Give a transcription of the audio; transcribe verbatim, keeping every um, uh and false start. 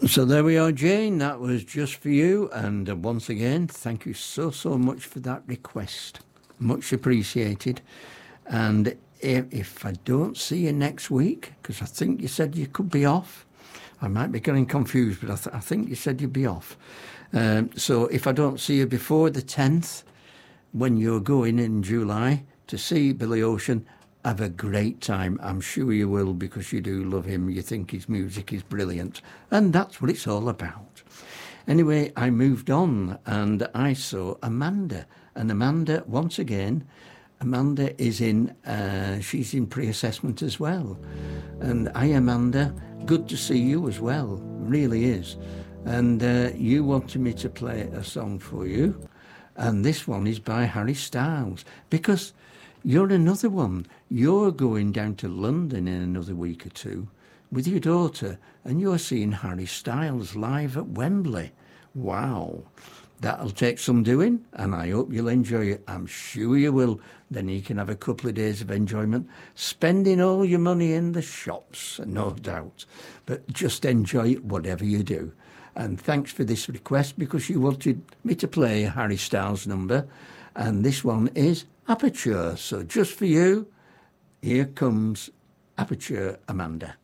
So there we are, Jane. That was just for you. And uh, once again, thank you so, so much for that request. Much appreciated. And if, if I don't see you next week, because I think you said you could be off. I might be getting confused, but I, th- I think you said you'd be off. Um, so if I don't see you before the tenth, when you're going in July to see Billy Ocean, have a great time. I'm sure you will, because you do love him. You think his music is brilliant. And that's what it's all about. Anyway, I moved on and I saw Amanda. And Amanda, once again, Amanda is in, uh, she's in pre-assessment as well. And hi, Amanda, good to see you as well. Really is. And uh, you wanted me to play a song for you. And this one is by Harry Styles. Because you're another one. You're going down to London in another week or two with your daughter, and you're seeing Harry Styles live at Wembley. Wow. That'll take some doing, and I hope you'll enjoy it. I'm sure you will. Then you can have a couple of days of enjoyment, spending all your money in the shops, no doubt. But just enjoy it, whatever you do. And thanks for this request, because you wanted me to play a Harry Styles number, and this one is Aperture. So just for you, here comes Aperture, Amanda.